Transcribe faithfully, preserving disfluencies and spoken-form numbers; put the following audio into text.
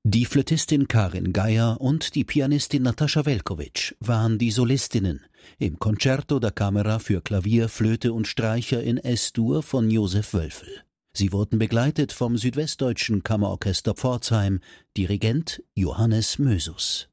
Die Flötistin Karin Geier und die Pianistin Natascha Velkovic waren die Solistinnen im Concerto da Camera für Klavier, Flöte und Streicher in Es-Dur von Josef Wölfel. Sie wurden begleitet vom Südwestdeutschen Kammerorchester Pforzheim, Dirigent Johannes Mösus.